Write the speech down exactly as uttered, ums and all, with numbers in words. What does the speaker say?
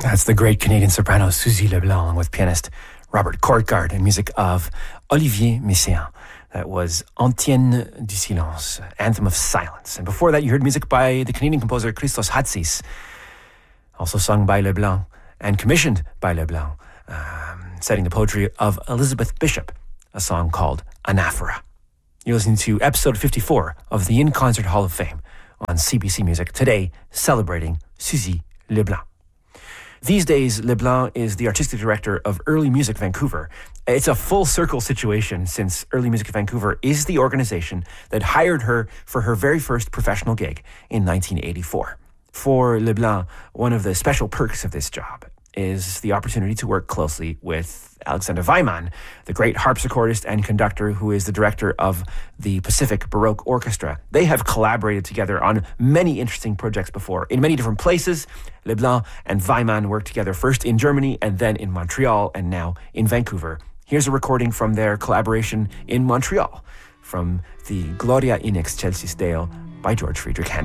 That's the great Canadian soprano Suzy Leblanc with pianist Robert Courtgard and music of Olivier Messiaen. That was Antienne du Silence, Anthem of Silence. And before that, you heard music by the Canadian composer Christos Hatsis, also sung by Leblanc and commissioned by Leblanc, um, setting the poetry of Elizabeth Bishop, a song called Anaphora. You're listening to episode fifty-four of the In Concert Hall of Fame on C B C Music, today celebrating Suzy Leblanc. These days, Leblanc is the artistic director of Early Music Vancouver. It's a full circle situation, since Early Music Vancouver is the organization that hired her for her very first professional gig in nineteen eighty-four. For Leblanc, one of the special perks of this job is the opportunity to work closely with Alexander Weimann, the great harpsichordist and conductor who is the director of the Pacific Baroque Orchestra. They have collaborated together on many interesting projects before, in many different places. Leblanc and Weimann worked together first in Germany and then in Montreal and now in Vancouver. Here's a recording from their collaboration in Montreal from the Gloria in Excelsis Deo by George Friedrich Handel.